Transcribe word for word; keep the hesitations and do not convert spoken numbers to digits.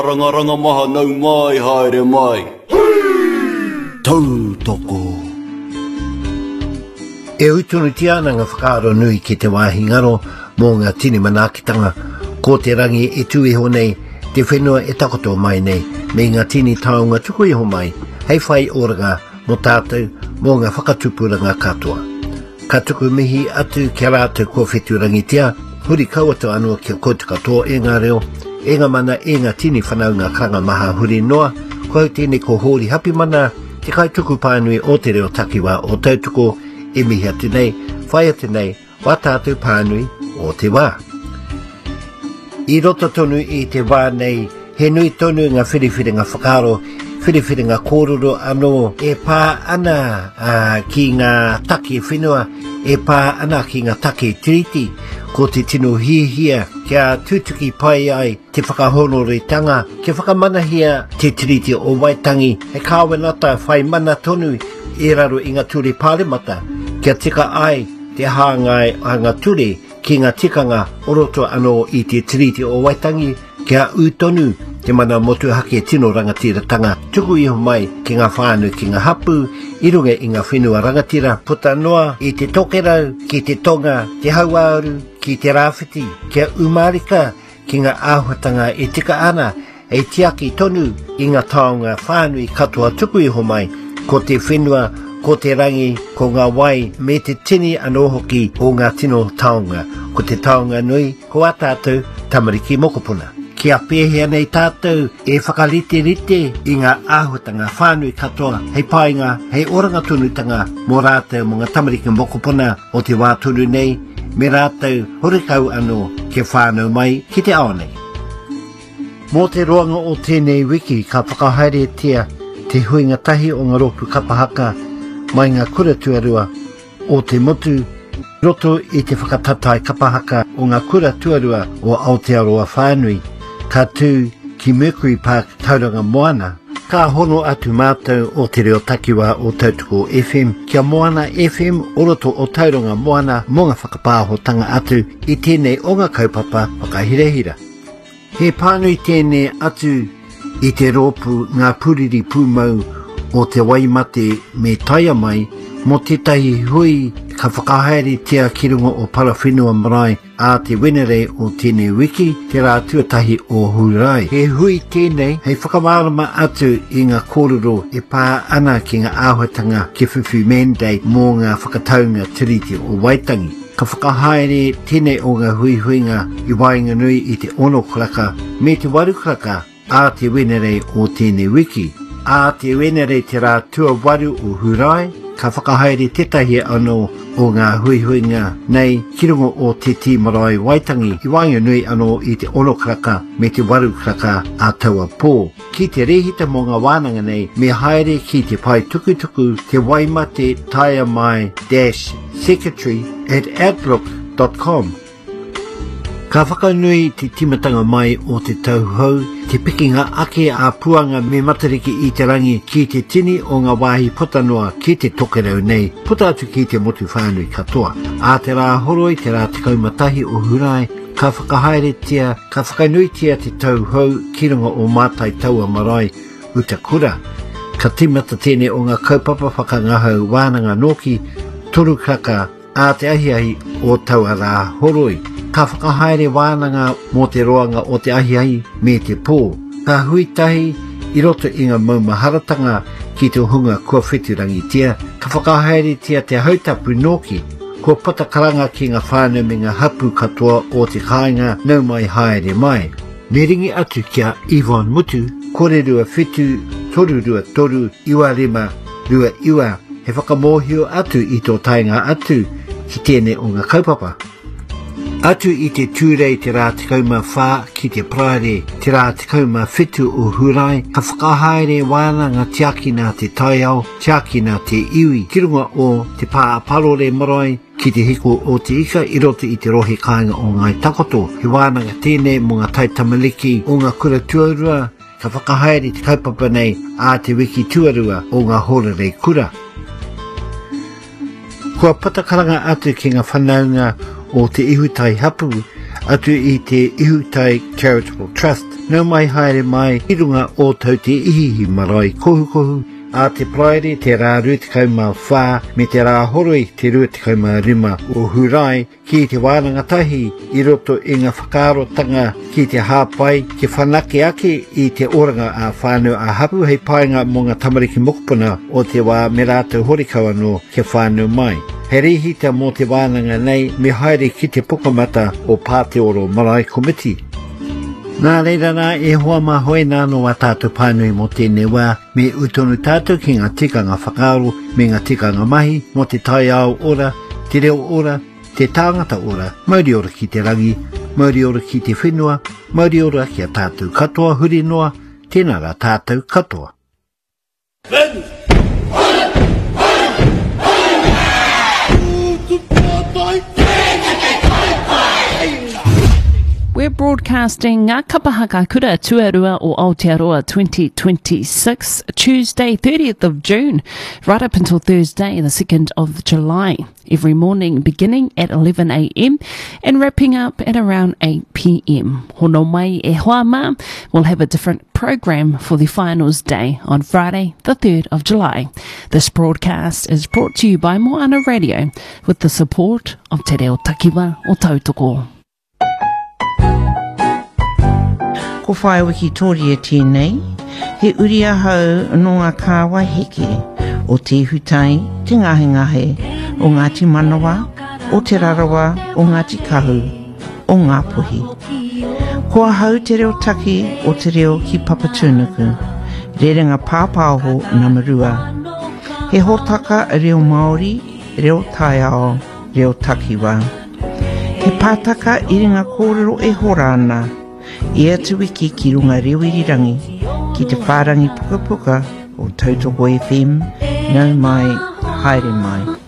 Ranga-ranga maha nau mai haere mai. Tau toko. E uitunu tiana ngā whakaaro nui ki te wāhi ngaro mō ngā tini manakitanga ko te rangi e tu iho nei te whenua e takoto mai nei me ngā tini taonga tuku iho mai hei whai oranga mo tātou mō ngā whakatupuranga katoa. Ka tuku mihi atu kia rātou kua whetu rangitia huri kauato anua kia koutuka tō e ngā reo e ngā mana e ngā tini whanau ngā karanga maha huri noa kau tēne ko hori hapi mana te kai tuku pānui o te reo takiwa o tautuko e mihi atu nei, whai atu nei, wā tātou pānui o te wā. I roto tonu i te wā nei, he nui tonu ngā whiriwhiringa whakaro, whiriwhiringa kōrero anō, e pā ana uh, ki ngā take whenua, e pā ana ki ngā take tiriti, ko te tino hihia, kia tūtuki pai ai te whakahonoritanga, kia whakamanahia te tiriti o Waitangi, he kāwenata whai mana tonu, e raro i ngā ture pāremata, kia tika ai te hāngai a ngā ture ki ngā tikanga oroto anō i te tiriti o Waitangi, kia utonu te mana motu hake tino rangatiratanga, tuku iho mai ki ngā whānu ki ngā hapu, i runga i ngā whenua rangatira, puta noa i te tokerau, ki te tonga, te hauauru, ki te rāwhiti, kia umarika, ki ngā āhuatanga e tika ana, e tiaki tonu i ngā taonga whānui katoa tuku iho mai, ko te whenua, ko te rangi, ko ngā wai, me te tini anō hoki o ngā tino taonga, ko te taonga nui, ko a tātou tamariki mokopuna. Kia pēhea nei tātou e whakarite rite i ngā āhuatanga whānui katoa, hei pāinga, hei oranga tunutanga, mō rātou mō ngā tamariki mokopuna o te wā tunu nei, me rātou horikau anō ke whānau mai ki te ao nei. Mō te roanga o tēnei wiki ka whakahaere tia te huinga tahi o ngā ropu kapahaka mai ngā kura tuarua o te motu roto i te whakatatai kapahaka o ngā kura tuarua o Aotearoa whānui ka tū ki Mercury Park tauranga Moana. Ka hono atu mātou o te reo takiwa o Tautuko F M kia Moana F M o roto o tauranga Moana mō ngā whakapāhotanga atu i tēnei o ngā kaupapa whakahirehira. He pānui tēnei atu i te rōpu ngā puriri pūmau o te waimate me taia mai mo tētahi hui ka whakahaere tia ki runga o Parawhenua Marae a te wenere o tēnei wiki te rā tuatahi o Hurai. He hui tēnei hei whakamārama atu i ngā kōrero e pā ana ki ngā āhuatanga ki Whiwhi Mandate mō ngā whakataunga tiriti o Waitangi. Ka whakahaere tēnei o ngā hui huinga i wainga nui i te ono kraka me te waru kraka a te wenere o tēnei wiki. A te wenere te rā tua waru o Hurai, ka whakahaere tetahi anō o ngā huihuinga nei ki runga o te ti marae Waitangi i wainga nui anō i te ono kraka me te waru kraka a taua pō. Ki te rehita mō ngā wānanga nei me haere ki te pai tukutuku te waimate taia mai dash secretary at outlook dot com. Ka whakanui te timatanga mai o te tauhou, te pikinga ake a puanga me matariki i te rangi ki te tini o ngā wāhi potanoa ki te tokerau nei, puta atu ki te motu whānui katoa. A te rā horoi, te rā te kaumatahi o Hurai, ka whakahaere tia, ka whakanui tia te tauhou ki runga o Mātai Taua Marae, Utakura. Ka timata tēnei o ngā kaupapa whakangahau wānanga noki, toru kraka, a te ahiahi o taua rā horoi. Ka whakahaere wānanga mō te roanga o te ahiahi me te pō. Ka huitahi i roto i ngā maumaharatanga ki te hunga kua wheturangi tia. Ka whakahaere tia te hautapu noki. Kua patakaranga ki ngā whānau me ngā hapu katoa o te kāinga nau mai haere mai. Me ringi atu kia Yvonne Mutu, kore rua whetu, toru rua toru, iwa rima, rua iwa. He whakamohio atu i tō tainga atu ki tēnei o ngā kaupapa. Atu i te tūrei te rā te kauma whā ki te praere, te rā te kauma whetu o Hurai, ka whakahaere wānanga tiakina te taiao, tiakina te iwi, ki runga o te pā parore marae, ki te hiko o te ika i roto i te rohe kāinga o ngai takoto. He wānanga tēnei mō ngā taitamaliki o ngā kura tuarua, ka whakahaere te kaupapa nei a te wiki tuarua o ngā horerei kura. Kua patakaranga atu ki ngā whanaunga o te ihutai hapu atu i te Ihutai Charitable Trust. Nau mai haere mai i runga o tau te ihihi marae kohu kohu. A te praere te rā rutikau mā whā me te rā horoi te rutikau mā rima o hurai ki te wānanga tahi i roto i ngā whakarotanga ki te hāpai ke whanake ake i te oranga a whānau a hapu hei paenga mō ngā tamariki mokupuna o te wā me rātou horikau anō ke whānau mai. He rihita mō te wānanga nei me haere ki te pukamata o Pāteoro Marae Komiti. Nā reira nā e hoa mā hoe nāno a tātou pānui mō tēnei wā me utonu tātou ki ngā tikanga whakaaro me ngā tikanga mahi mō te tai ao ora, te reo ora, te tāngata ora, mauri ora ki te rangi, mauri ora ki te whenua, mauri ora ki a tātou katoa huri noa, tēnā rā tātou katoa. Venu! We're broadcasting Ngā Kapahaka Kura Tuarua o Aotearoa twenty twenty-six, Tuesday thirtieth of June, right up until Thursday the second of July. Every morning beginning at eleven a m and wrapping up at around eight p m. Hono mai e hoa mā, we'll have a different program for the finals day on Friday the third of July. This broadcast is brought to you by Moana Radio with the support of Te Reo Takiwa o Tautoko. Ko whae wiki tōri e tēnei, he uri ahau no ngā kāwa heke o te hutai, te ngahe ngahe, o Ngāti Manawa, o te rarawa, o Ngāti Kahu, o ngā puhi. Ko ahau te reo taki o te reo ki Papatūnuku, rerenga pāpāho Namarua. He hōtaka reo Māori, reo Taiao, reo Takiwa. He pātaka i ringa kōrero e hora ana, e atu wiki ki runga rewirirangi, ki te whārangi puka puka o Tautoko F M, nau mai, haere mai.